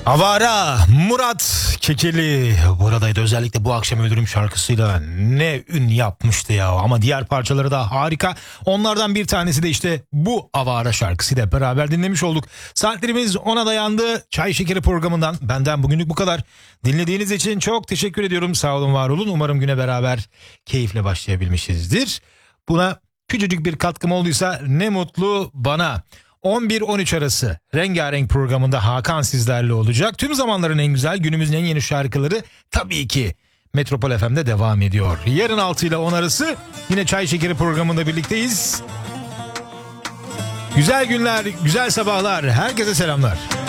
Avara Murat Kekili buradaydı. Özellikle bu akşam Ölürüm şarkısıyla ne ün yapmıştı ya. Ama diğer parçaları da harika. Onlardan bir tanesi de işte bu Avara şarkısıyla beraber dinlemiş olduk. Saatlerimiz 10'a dayandı. Çay Şekeri programından benden bugünlük bu kadar. Dinlediğiniz için çok teşekkür ediyorum. Sağ olun, var olun. Umarım güne beraber keyifle başlayabilmişizdir. Buna küçücük bir katkım olduysa ne mutlu bana. 11-13 arası Rengarenk programında Hakan sizlerle olacak. Tüm zamanların en güzel, günümüzün en yeni şarkıları tabii ki Metropol FM'de devam ediyor. Yarın 6 ile 10 arası yine Çay Şekeri programında birlikteyiz. Güzel günler, güzel sabahlar. Herkese selamlar.